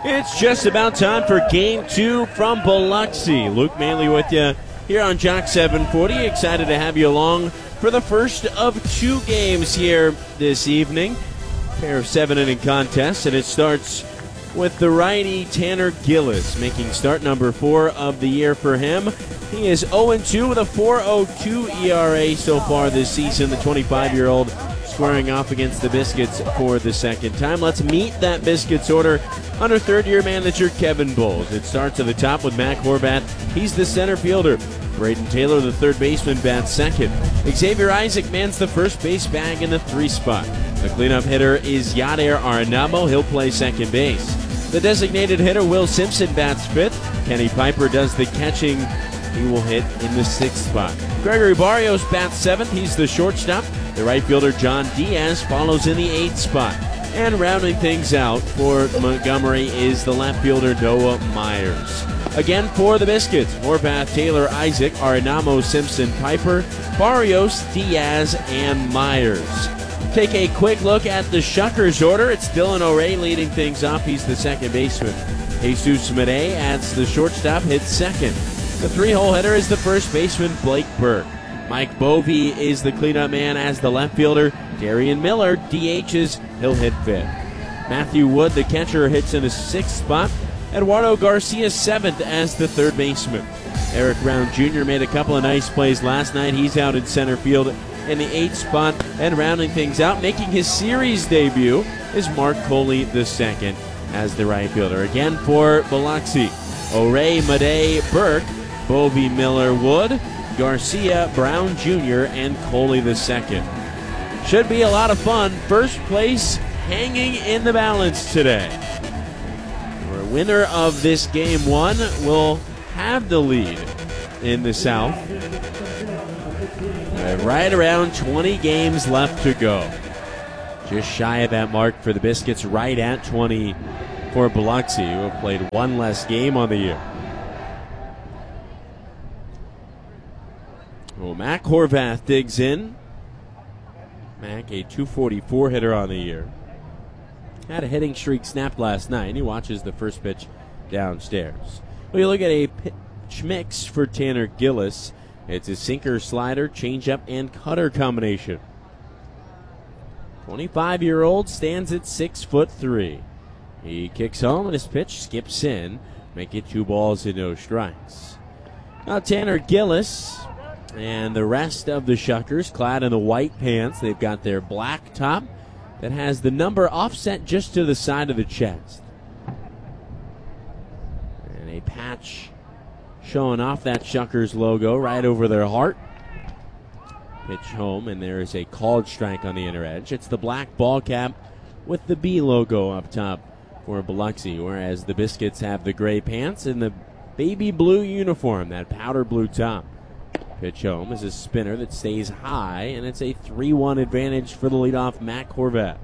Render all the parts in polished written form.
It's just about time for Game 2 from Biloxi. Luke Manley with you here on Jock 740. Excited to have you along for the first of 2 games here this evening. A pair of 7-inning contests, and it starts with the righty Tanner Gillis, making start number 4 of the year for him. He is 0-2 with a 4.02 ERA so far this season. The 25-year-old squaring off against the Biscuits for the second time. Let's meet that Biscuits order under third-year manager Kevin Bowles. It starts at the top with Mac Horvath. He's the center fielder. Braden Taylor, the third baseman, bats second. Xavier Isaac mans the first base bag in the 3 spot. The cleanup hitter is Yadier Arenado. He'll play second base. The designated hitter, Will Simpson, bats 5th. Kenny Piper does the catching. He will hit in the 6th spot. Gregory Barrios bats 7th. He's the shortstop. The right fielder, John Diaz, follows in the 8th spot. And rounding things out for Montgomery is the left fielder, Noah Myers. Again for the Biscuits, Horvath, Taylor, Isaac, Arenado, Simpson, Piper, Barrios, Diaz, and Myers. Take a quick look at the Shuckers order. It's Dylan O'Ray leading things off. He's the second baseman. Jesus Madej adds the shortstop, hits second. The 3-hole hitter is the first baseman, Blake Burke. Mike Bovey is the cleanup man as the left fielder. Darian Miller DHs. He'll hit 5th. Matthew Wood, the catcher, hits in the 6th spot. Eduardo Garcia 7th as the third baseman. Eric Brown Jr. made a couple of nice plays last night. He's out in center field in the 8th spot. And rounding things out, making his series debut, is Mark Coley II as the right fielder. Again for Biloxi, O'Ray, Madej, Burke, Bovey, Miller, Wood, Garcia, Brown Jr., and Coley II. Should be a lot of fun. First place hanging in the balance today. The winner of this Game 1 will have the lead in the South. Right around 20 games left to go. Just shy of that mark for the Biscuits, right at 20 for Biloxi, who have played one less game on the year. Well, Mac Horvath digs in. Mac, a .244 hitter on the year. Had a hitting streak snapped last night, and he watches the first pitch downstairs. Well, you look at a pitch mix for Tanner Gillis. It's a sinker, slider, changeup, and cutter combination. 25-year-old stands at 6'3". He kicks home, and his pitch skips in, make it 2 balls and no strikes. Now Tanner Gillis and the rest of the Shuckers clad in the white pants. They've got their black top that has the number offset just to the side of the chest. And a patch showing off that Shuckers logo right over their heart. Pitch home, and there is a called strike on the inner edge. It's the black ball cap with the B logo up top for Biloxi, whereas the Biscuits have the gray pants and the baby blue uniform, that powder blue top. Pitch home is a spinner that stays high, and it's a 3-1 advantage for the leadoff, Mac Horvath.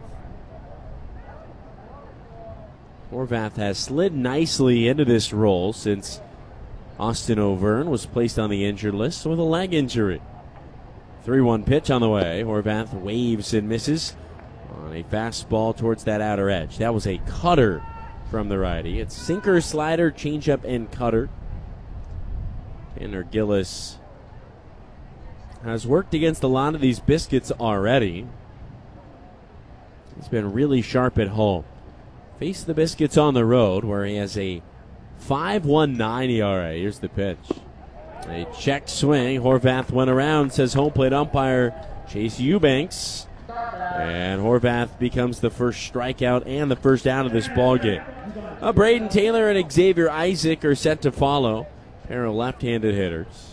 Horvath has slid nicely into this role since Austin O'Verne was placed on the injured list with a leg injury. 3-1 pitch on the way. Horvath waves and misses on a fastball towards that outer edge. That was a cutter from the righty. It's sinker, slider, changeup, and cutter. Tanner Gillis has worked against a lot of these Biscuits already. He's been really sharp at home. Faced the Biscuits on the road, where he has a 5.19 ERA. Here's the pitch. A check swing. Horvath went around, says home plate umpire Chase Eubanks. And Horvath becomes the first strikeout and the first out of this ballgame. Braden Taylor and Xavier Isaac are set to follow. A pair of left-handed hitters.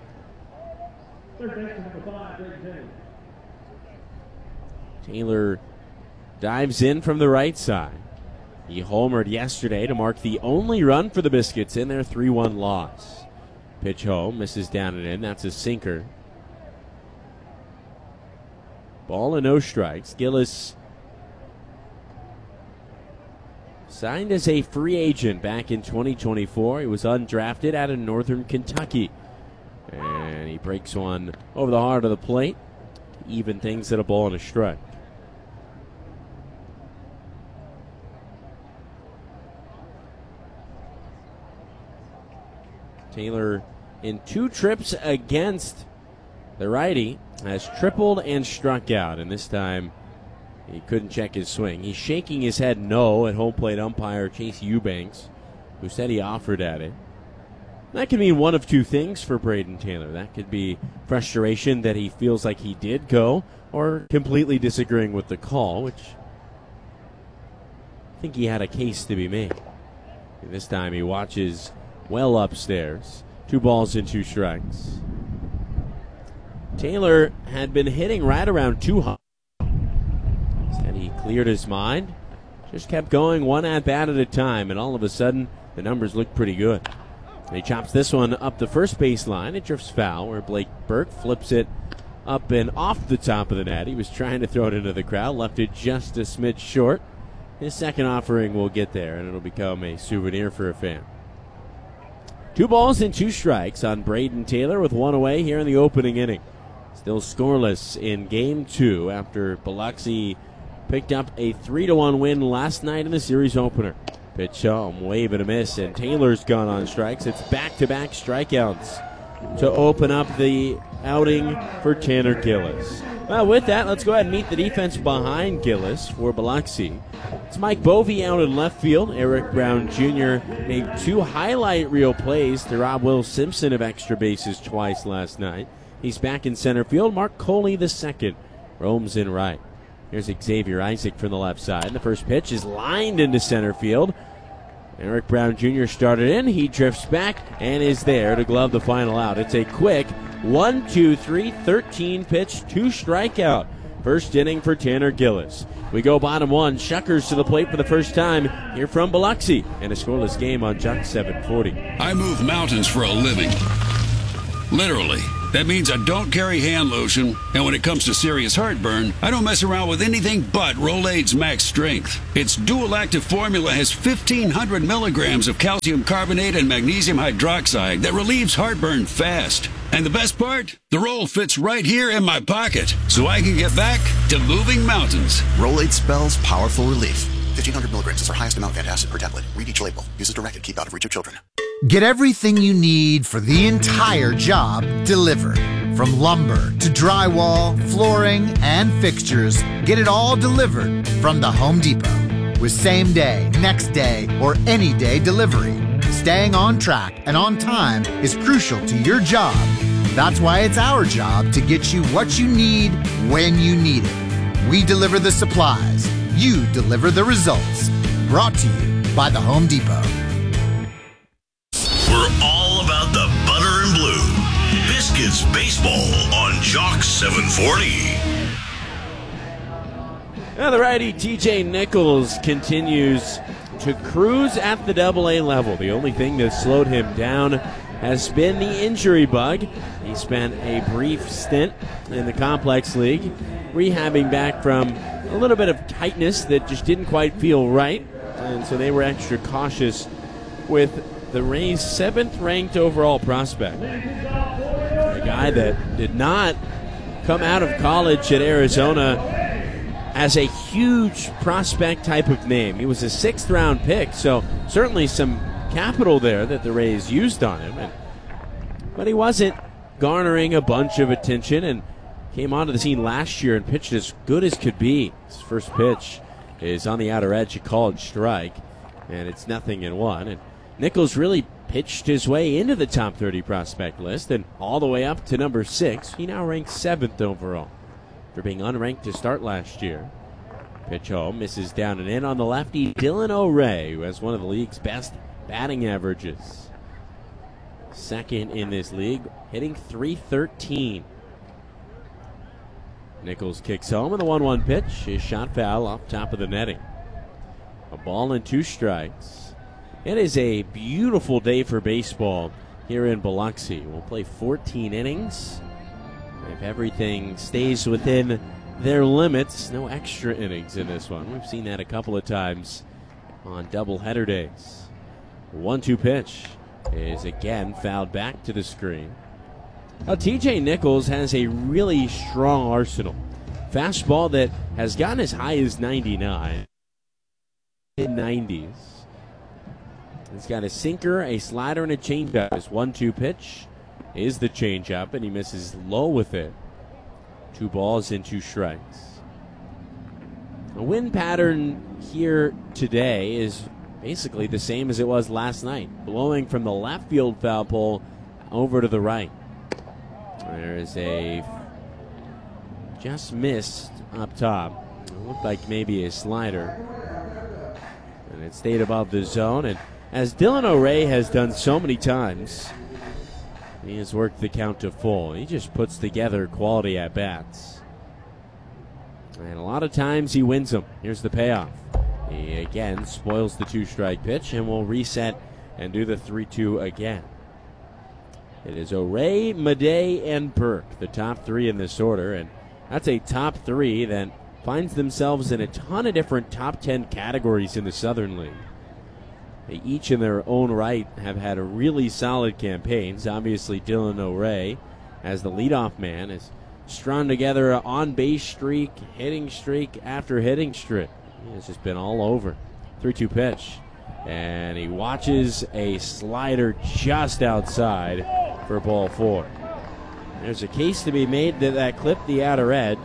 Taylor dives in from the right side. He homered yesterday to mark the only run for the Biscuits in their 3-1 loss. Pitch home, misses down and in. That's a sinker. Ball and no strikes. Gillis signed as a free agent back in 2024. He was undrafted out of Northern Kentucky. And he breaks one over the heart of the plate to even things at a ball and a strike. Taylor, in 2 trips against the righty, has tripled and struck out, and this time he couldn't check his swing. He's shaking his head no at home plate umpire Chase Eubanks, who said he offered at it. That could mean one of 2 things for Brayden Taylor. That could be frustration that he feels like he did go, or completely disagreeing with the call, which I think he had a case to be made. And this time he watches well upstairs. 2 balls and 2 strikes. Taylor had been hitting right around 200. Said he cleared his mind, just kept going one at bat at a time, and all of a sudden the numbers look pretty good. He chops this one up the first baseline. It drifts foul, where Blake Burke flips it up and off the top of the net. He was trying to throw it into the crowd, left it just a smidge short. His second offering will get there, and it'll become a souvenir for a fan. 2 balls and 2 strikes on Brayden Taylor with 1 away here in the opening inning. Still scoreless in Game 2 after Biloxi picked up a 3-1 win last night in the series opener. Pitch home, wave and a miss, and Taylor's gone on strikes. It's back-to-back strikeouts to open up the outing for Tanner Gillis. Well, with that, let's go ahead and meet the defense behind Gillis for Biloxi. It's Mike Bovey out in left field. Eric Brown Jr. made 2 highlight reel plays to rob Will Simpson of extra bases twice last night. He's back in center field. Mark Coley II roams in right. Here's Xavier Isaac from the left side. The first pitch is lined into center field. Eric Brown Jr. started in. He drifts back and is there to glove the final out. It's a quick 1-2-3, 13 pitch, 2 strikeout. First inning for Tanner Gillis. We go bottom 1. Shuckers to the plate for the first time here from Biloxi. And a scoreless game on Jock 740. I move mountains for a living. Literally. That means I don't carry hand lotion, and when it comes to serious heartburn, I don't mess around with anything but Rolaids Max Strength. Its dual-active formula has 1,500 milligrams of calcium carbonate and magnesium hydroxide that relieves heartburn fast. And the best part? The roll fits right here in my pocket, so I can get back to moving mountains. Rolaids spells powerful relief. 1,500 milligrams is our highest amount of antacid per tablet. Read each label. Use as directed. Keep out of reach of children. Get everything you need for the entire job delivered. From lumber to drywall, flooring, and fixtures, get it all delivered from the Home Depot. With same day, next day, or any day delivery, staying on track and on time is crucial to your job. That's why it's our job to get you what you need when you need it. We deliver the supplies. You deliver the results. Brought to you by the Home Depot. We're all about the butter and blue. Biscuits baseball on Jock 740. Now the righty TJ Nichols continues to cruise at the Double-A level. The only thing that slowed him down has been the injury bug. He spent a brief stint in the Complex League, rehabbing back from a little bit of tightness that just didn't quite feel right, and so they were extra cautious with the Rays' 7th-ranked overall prospect. A guy that did not come out of college at Arizona as a huge prospect type of name. He was a 6th-round pick, so certainly some capital there that the Rays used on him. But he wasn't garnering a bunch of attention and came onto the scene last year and pitched as good as could be. His first pitch is on the outer edge, a called strike, and it's 0-1. And Nichols really pitched his way into the top 30 prospect list and all the way up to number 6. He now ranks 7th overall for being unranked to start last year. Pitch home, misses down and in on the lefty Dylan O'Ray, who has one of the league's best batting averages. Second in this league, hitting .313. Nichols kicks home, and the 1-1 pitch is shot foul off top of the netting. A ball and 2 strikes. It is a beautiful day for baseball here in Biloxi. We'll play 14 innings. If everything stays within their limits, no extra innings in this one. We've seen that a couple of times on doubleheader days. 1-2 pitch is again fouled back to the screen. Now, TJ Nichols has a really strong arsenal. Fastball that has gotten as high as 99, mid-90s. He's got a sinker, a slider, and a changeup. His 1-2 pitch is the changeup, and he misses low with it. 2 balls and 2 strikes. The wind pattern here today is basically the same as it was last night, blowing from the left field foul pole over to the right. There is a just missed up top. It looked like maybe a slider. And it stayed above the zone. And as Dylan O'Ray has done so many times, he has worked the count to full. He just puts together quality at-bats. And a lot of times he wins them. Here's the payoff. He again spoils the 2-strike pitch and will reset and do the 3-2 again. It is O'Ray, Madej, and Burke, the top 3 in this order. And that's a top 3 that finds themselves in a ton of different top 10 categories in the Southern League. They each in their own right have had a really solid campaigns. Obviously, Dylan O'Ray, as the leadoff man, has strung together an on-base streak, hitting streak after hitting streak. He has just been all over. 3-2 pitch. And he watches a slider just outside for ball 4. There's a case to be made that clipped the outer edge.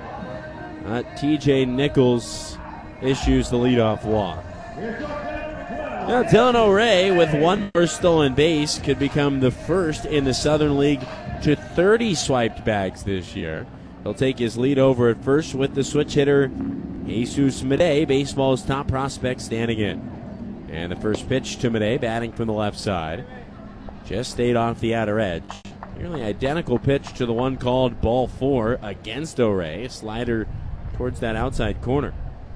TJ Nichols issues the leadoff walk. Now, Dylan O'Ray, with 1 more stolen base, could become the first in the Southern League to 30 swiped bags this year. He'll take his lead over at first with the switch hitter, Jesus Madej, baseball's top prospect, standing in. And the first pitch to Madej, batting from the left side. Just stayed off the outer edge. Nearly identical pitch to the one called ball 4 against O'Ray. A slider towards that outside corner.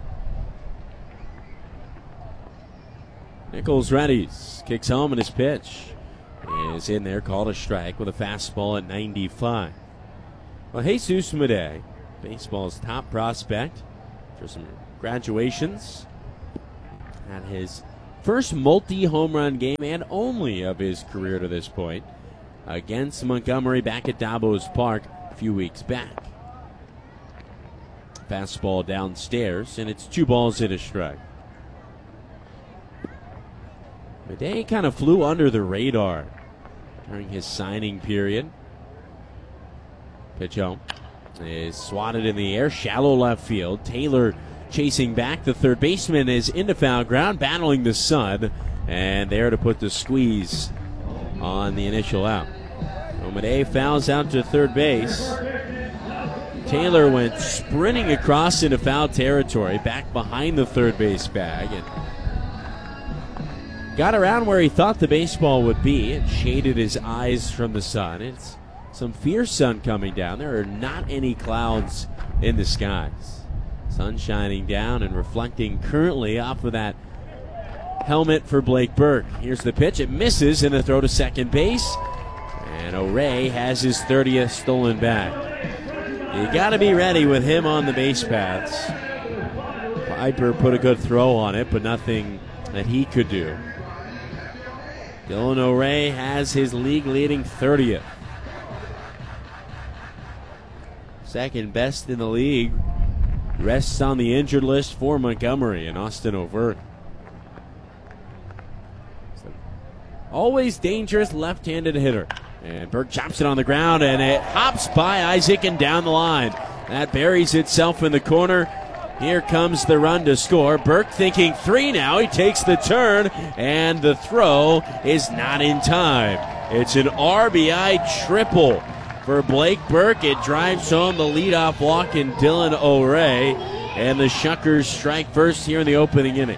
Nichols readies, kicks home, and his pitch is in there, called a strike with a fastball at 95. Well, Jesus Madej, baseball's top prospect, for some graduations, had his first multi-home run game and only of his career to this point against Montgomery back at Davos Park a few weeks back. Fastball downstairs, and it's 2 balls and a strike. Madej kind of flew under the radar during his signing period. Pitch home is swatted in the air, shallow left field. Taylor chasing back. The third baseman is into foul ground, battling the sun, and there to put the squeeze on the initial out. Madej fouls out to third base. Taylor went sprinting across into foul territory, back behind the third base bag, and got around where he thought the baseball would be. It shaded his eyes from the sun. It's some fierce sun coming down. There are not any clouds in the skies. Sun shining down and reflecting currently off of that helmet for Blake Burke. Here's the pitch. It misses, and a throw to second base. And O'Ray has his 30th stolen bag. You got to be ready with him on the base paths. Piper put a good throw on it, but nothing that he could do. Dylan O'Ray has his league-leading 30th. Second best in the league. Rests on the injured list for Montgomery and Austin Overt. Always dangerous left-handed hitter. And Burke chops it on the ground, and it hops by Isaac and down the line. That buries itself in the corner. Here comes the run to score. Burke thinking 3 now. He takes the turn, and the throw is not in time. It's an RBI triple for Blake Burke. It drives home the leadoff walk in Dylan O'Ray, and the Shuckers strike first here in the opening inning.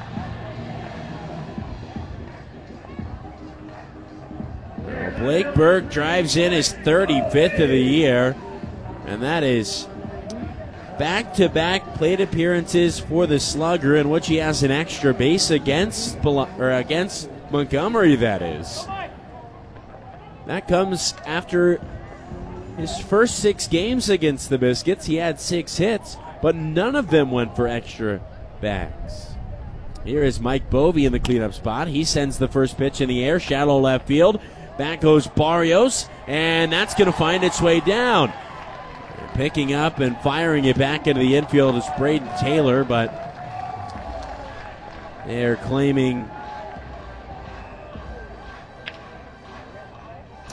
Blake Burke drives in his 35th of the year, and that is back-to-back plate appearances for the Slugger, in which he has an extra base against Montgomery, that is. That comes after his first 6 games against the Biscuits. He had 6 hits, but none of them went for extra bags. Here is Mike Bovey in the cleanup spot. He sends the first pitch in the air, shallow left field. Back goes Barrios, and that's going to find its way down. Picking up and firing it back into the infield is Braden Taylor, but they're claiming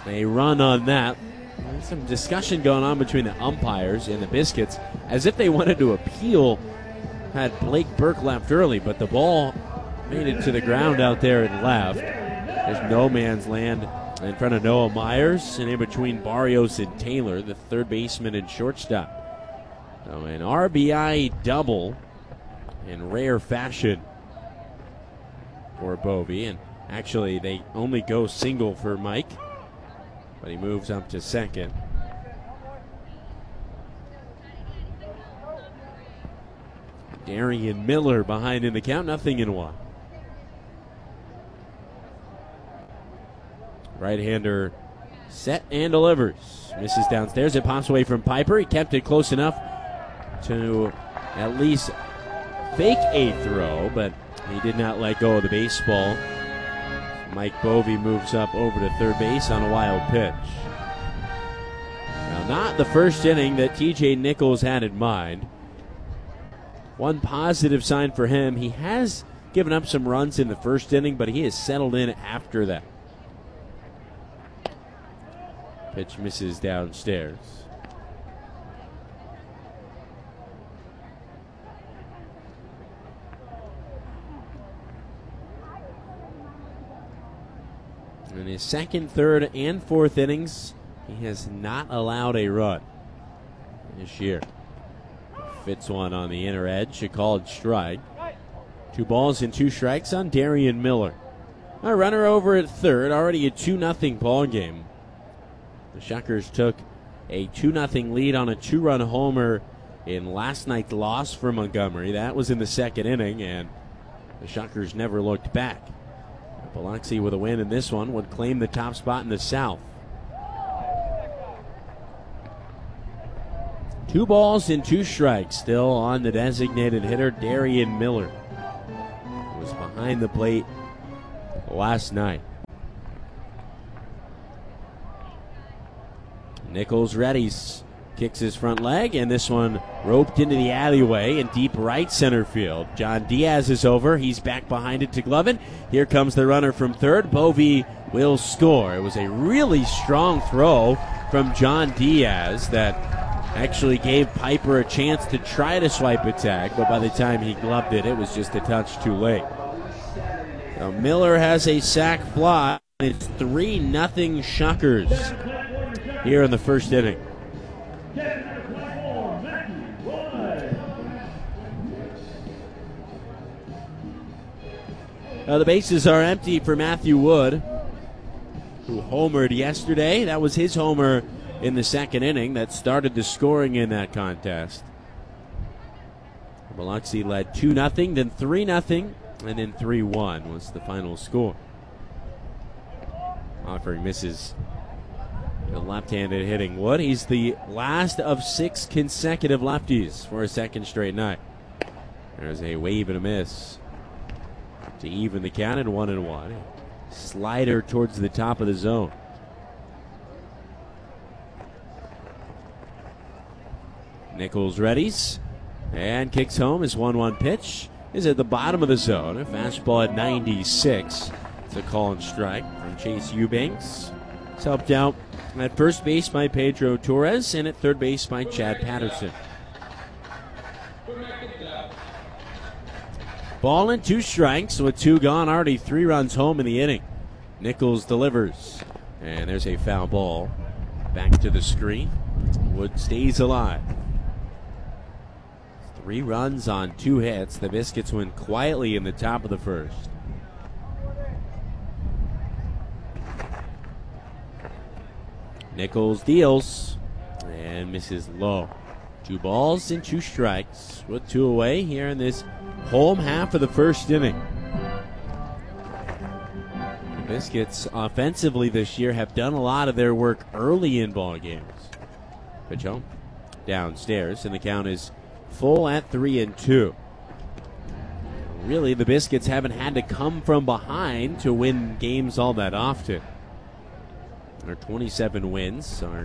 a run on that. There's some discussion going on between the umpires and the Biscuits as if they wanted to appeal. Had Blake Burke left early, but the ball made it to the ground out there and left. There's no man's land in front of Noah Myers and in between Barrios and Taylor, the third baseman and shortstop. So an RBI double in rare fashion for Bovee. And actually, they only go single for Mike, but he moves up to second. Darian Miller behind in the count, 0-1. Right-hander set and delivers. Misses downstairs. It pops away from Piper. He kept it close enough to at least fake a throw, but he did not let go of the baseball. Mike Bovee moves up over to third base on a wild pitch. Now, not the first inning that TJ Nichols had in mind. One positive sign for him, he has given up some runs in the first inning, but he has settled in after that. Pitch misses downstairs. In his second, third, and fourth innings, he has not allowed a run this year. Fits one on the inner edge, a called strike. 2 balls and 2 strikes on Darian Miller. A runner over at third, already a 2-0 ball game. The Shuckers took a 2-0 lead on a 2-run homer in last night's loss for Montgomery. That was in the second inning, and the Shuckers never looked back. Biloxi with a win in this one would claim the top spot in the South. 2 balls and 2 strikes still on the designated hitter, Darian Miller. He was behind the plate last night. Nichols readies, kicks his front leg, and this one roped into the alleyway in deep right center field. John Diaz is over. He's back behind it to Glovin. Here comes the runner from third. Bovee will score. It was a really strong throw from John Diaz that actually gave Piper a chance to try to swipe a tag, but by the time he gloved it, it was just a touch too late. Now Miller has a sac fly. It's 3-0 Shuckers here in the first inning. Now the bases are empty for Matthew Wood, who homered yesterday. That was his homer in the second inning that started the scoring in that contest. Biloxi led 2-0, then 3-0, and then 3-1 was the final score. Offering misses the left-handed hitting Wood. He's the last of 6 consecutive lefties for a second straight night. There's a wave and a miss to even the count at 1-1. Slider towards the top of the zone. Nichols readies and kicks home. His 1-1 pitch is at the bottom of the zone. A fastball at 96. It's a call and strike from Chase Eubanks. It's helped out at first base by Pedro Torres and at third base by Chad Patterson. Ball and 2 strikes with 2 gone. Already 3 runs home in the inning. Nichols delivers. And there's a foul ball. Back to the screen. Wood stays alive. 3 runs on 2 hits. The Biscuits win quietly in the top of the first. Nichols deals and misses low. 2 balls and 2 strikes with 2 away here in this home half of the first inning. The Biscuits offensively this year have done a lot of their work early in ball games. Pitch home downstairs, and the count is full at 3-2. Really, the Biscuits haven't had to come from behind to win games all that often. Their 27 wins are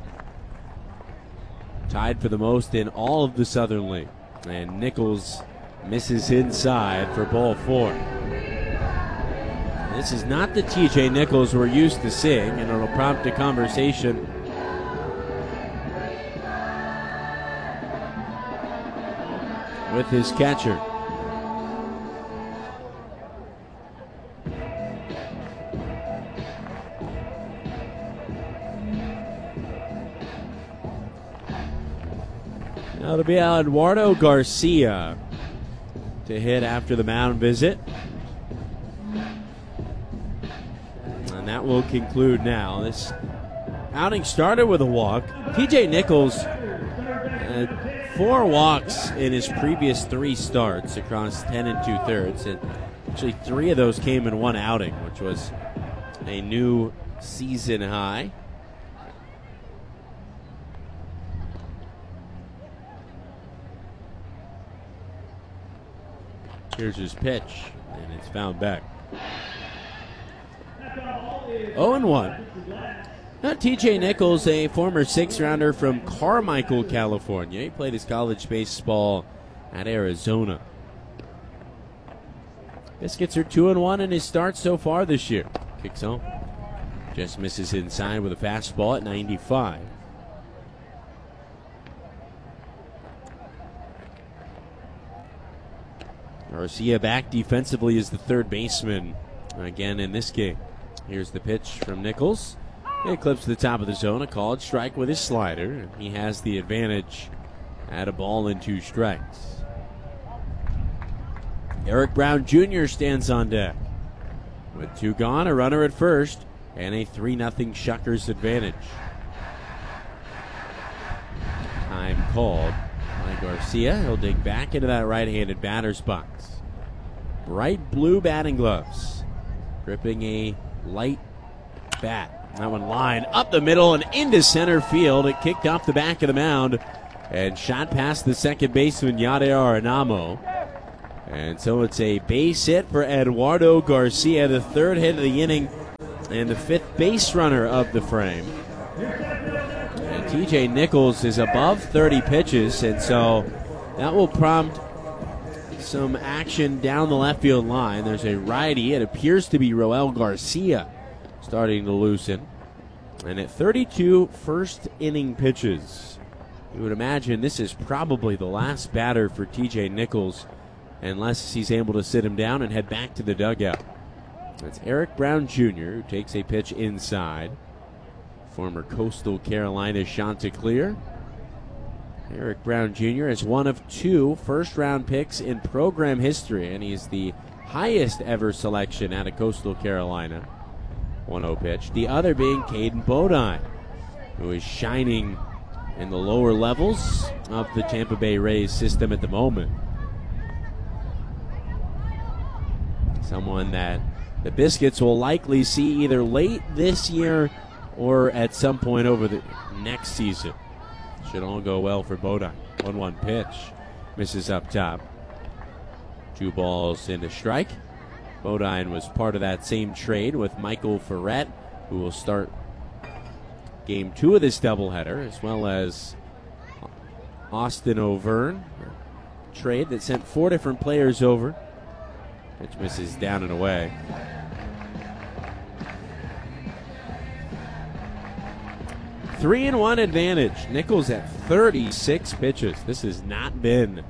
tied for the most in all of the Southern League. And Nichols misses inside for ball 4. This is not the TJ Nichols we're used to seeing, and it'll prompt a conversation with his catcher. Now it'll be Eduardo Garcia to hit after the mound visit. And that will conclude now. This outing started with a walk. TJ Nichols had 4 walks in his previous 3 starts across 10 2/3. And actually 3 of those came in 1 outing, which was a new season high. Here's his pitch, and it's fouled back. 0-1. Now, TJ Nichols, a former 6th-rounder from Carmichael, California. He played his college baseball at Arizona. Biscuits are 2-1 in his start so far this year. Kicks home. Just misses inside with a fastball at 95. Garcia back defensively as the third baseman again in this game. Here's the pitch from Nichols. It clips to the top of the zone, a called strike with his slider. He has the advantage at a ball and 2 strikes. Eric Brown Jr. stands on deck. With 2 gone, a runner at first, and a 3-0 Shuckers advantage. Time called by Garcia. He'll dig back into that right-handed batter's box. Bright blue batting gloves, gripping a light bat. That one line up the middle and into center field. It kicked off the back of the mound and shot past the second baseman, Yadier Arenamo. And so it's a base hit for Eduardo Garcia, the 3rd hit of the inning and the 5th base runner of the frame. And TJ Nichols is above 30 pitches, and so that will prompt some action down the left field line. There's a righty. It appears to be Roel Garcia starting to loosen. And at 32 first inning pitches, you would imagine this is probably the last batter for TJ Nichols unless he's able to sit him down and head back to the dugout. That's Eric Brown Jr., who takes a pitch inside. Former Coastal Carolina Chanticleer. Eric Brown Jr. is one of 2 first-round picks in program history, and he's the highest ever selection out of Coastal Carolina. 1-0 pitch. The other being Caden Bodine, who is shining in the lower levels of the Tampa Bay Rays system at the moment. Someone that the Biscuits will likely see either late this year or at some point over the next season. Should all go well for Bodine. 1-1 pitch. Misses up top. 2 balls and a strike. Bodine was part of that same trade with Michael Ferret, who will start game 2 of this doubleheader, as well as Austin O'Verne. A trade that sent 4 different players over. Pitch misses down and away. Three and 1 advantage. Nichols at 36 pitches. This has not been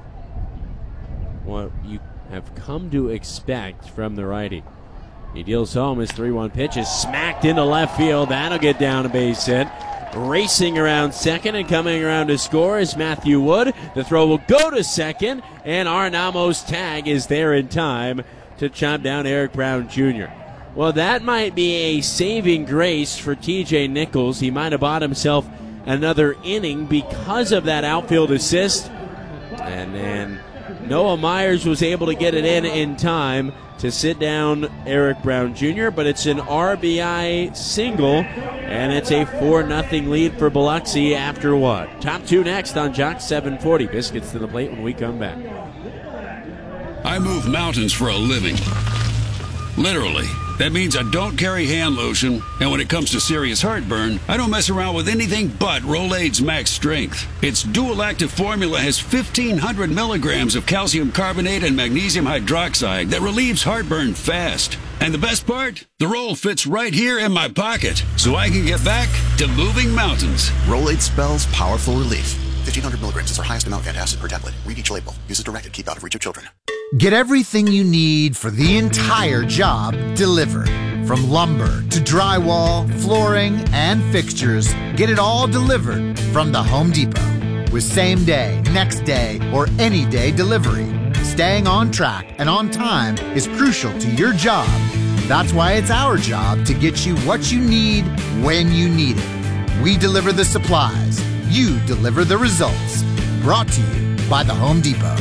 what you have come to expect from the righty. He deals home. His 3-1 pitch is smacked into left field. That'll get down a base hit. Racing around second and coming around to score is Matthew Wood. The throw will go to second, and Arenamo's tag is there in time to chop down Eric Brown Jr. Well, that might be a saving grace for TJ Nichols. He might have bought himself another inning because of that outfield assist. And then Noah Myers was able to get it in time to sit down Eric Brown Jr., but it's an RBI single, and it's a 4-0 lead for Biloxi after what? Top 2 next on Jock 740. Biscuits to the plate when we come back. I move mountains for a living. Literally. That means I don't carry hand lotion, and when it comes to serious heartburn, I don't mess around with anything but Rolaids Max Strength. Its dual-active formula has 1,500 milligrams of calcium carbonate and magnesium hydroxide that relieves heartburn fast. And the best part? The roll fits right here in my pocket, so I can get back to moving mountains. Rolaids spells powerful relief. 1,500 milligrams is our highest amount antacid per tablet. Read each label. Use as directed. Keep out of reach of children. Get everything you need for the entire job delivered. From lumber to drywall, flooring, and fixtures, get it all delivered from the Home Depot. With same day, next day, or any day delivery. Staying on track and on time is crucial to your job. That's why it's our job to get you what you need when you need it. We deliver the supplies. You deliver the results. Brought to you by the Home Depot.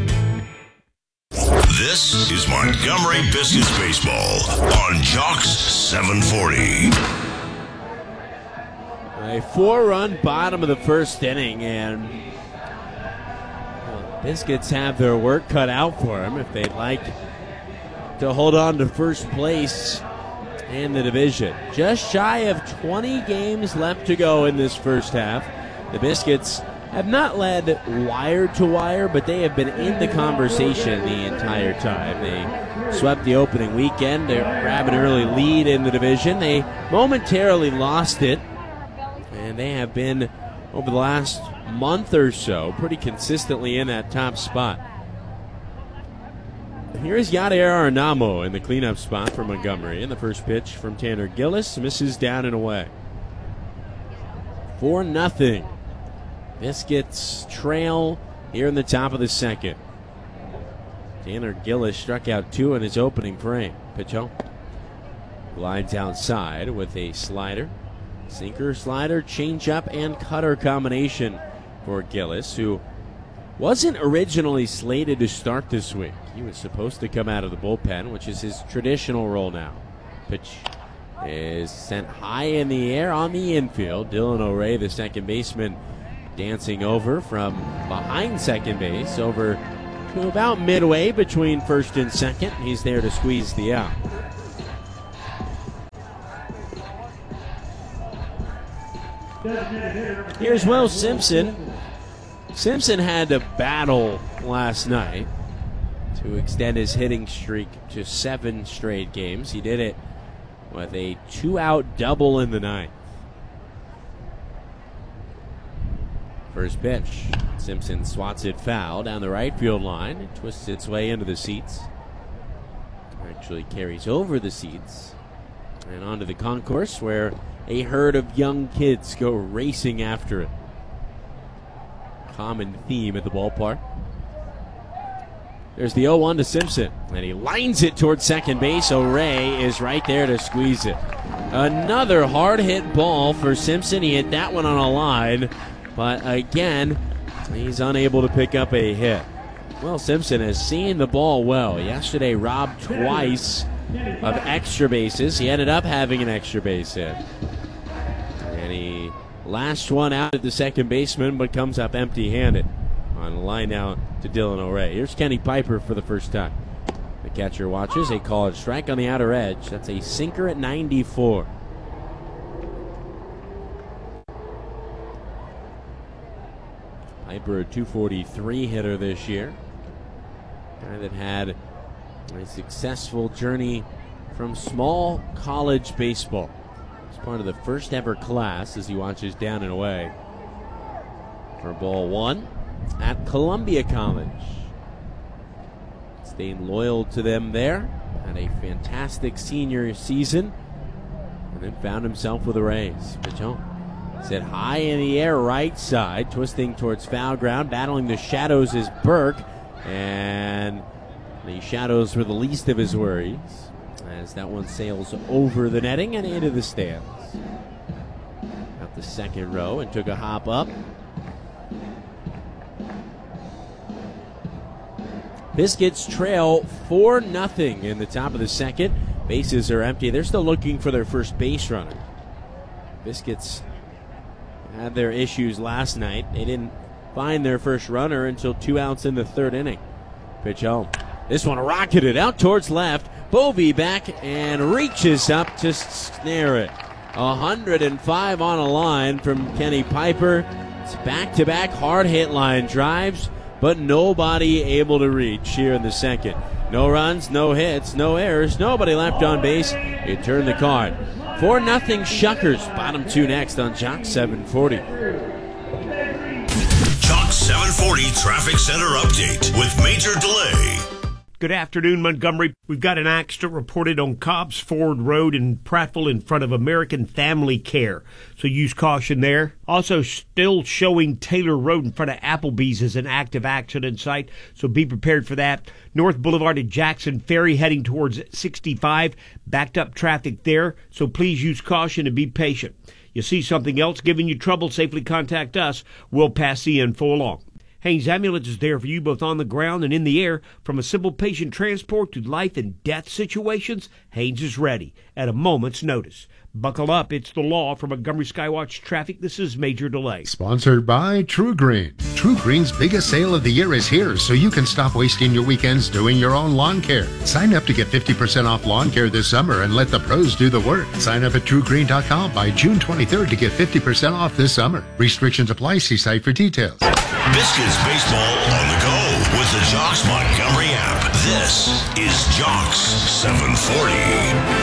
This is Montgomery Biscuits Baseball on Jocks 740. A 4-run bottom of the first inning, and Biscuits have their work cut out for them if they'd like to hold on to first place in the division. Just shy of 20 games left to go in this first half. The Biscuits have not led wire to wire, but they have been in the conversation the entire time. They swept the opening weekend to grab an early lead in the division. They momentarily lost it, and they have been, over the last month or so, pretty consistently in that top spot. Here's Yadier Arnamo in the cleanup spot for Montgomery. And the first pitch from Tanner Gillis misses down and away. 4-0. Biscuits trail here in the top of the second. Tanner Gillis struck out 2 in his opening frame. Pitch home. Glides outside with a slider. Sinker, slider, changeup, and cutter combination for Gillis, who wasn't originally slated to start this week. He was supposed to come out of the bullpen, which is his traditional role now. Pitch is sent high in the air on the infield. Dylan O'Ray, the second baseman, dancing over from behind second base over to about midway between first and second. He's there to squeeze the out. Here's Will Simpson. Simpson had to battle last night to extend his hitting streak to 7 straight games. He did it with a 2-out double in the ninth. First pitch. Simpson swats it foul down the right field line. It twists its way into the seats. Actually carries over the seats and onto the concourse where a herd of young kids go racing after it. Common theme at the ballpark. There's the 0-1 to Simpson, and he lines it towards second base. O'Ray is right there to squeeze it. Another hard hit ball for Simpson. He hit that one on a line, but again, he's unable to pick up a hit. Well, Simpson has seen the ball well. Yesterday robbed twice of extra bases. He ended up having an extra base hit. And he lashed one out at the second baseman, but comes up empty-handed on the line out to Dylan O'Ray. Here's Kenny Piper for the first time. The catcher watches a called strike on the outer edge. That's a sinker at 94. Piper, a .243 hitter this year. Guy that had a successful journey from small college baseball. He's part of the first ever class as he watches down and away for ball 1 at Columbia College. Staying loyal to them there. Had a fantastic senior season and then found himself with the Rays. Pitch home. Set high in the air, right side, twisting towards foul ground. Battling the shadows is Burke, and the shadows were the least of his worries as that one sails over the netting and into the stands. Got the second row and took a hop up. Biscuits trail 4-0 in the top of the second. Bases are empty. They're still looking for their first base runner. Biscuits had their issues last night. They didn't find their first runner until 2 outs in the third inning. Pitch home. This one rocketed out towards left. Bovee back and reaches up to snare it. 105 on a line from Kenny Piper. It's back-to-back hard hit line drives, but nobody able to reach here in the second. No runs, no hits, no errors, nobody left on base. It turned the card. 4-0 Shuckers. Bottom two next on Jock 740. Jock 740 Traffic Center update with Major Delay. Good afternoon, Montgomery. We've got an accident reported on Cobbs Ford Road in Prattville in front of American Family Care, so use caution there. Also, still showing Taylor Road in front of Applebee's as an active accident site, so be prepared for that. North Boulevard at Jackson Ferry heading towards 65, backed up traffic there, so please use caution and be patient. You see something else giving you trouble, safely contact us. We'll pass the info along. Haynes Ambulance is there for you both on the ground and in the air. From a simple patient transport to life and death situations, Haynes is ready at a moment's notice. Buckle up, it's the law. From Montgomery Skywatch Traffic, this is Major Delay. Sponsored by True Green. True Green's biggest sale of the year is here, so you can stop wasting your weekends doing your own lawn care. Sign up to get 50% off lawn care this summer and let the pros do the work. Sign up at TrueGreen.com by June 23rd to get 50% off this summer. Restrictions apply. See site for details. Biscuits baseball on the go with the Jocks Montgomery app. This is Jocks 740.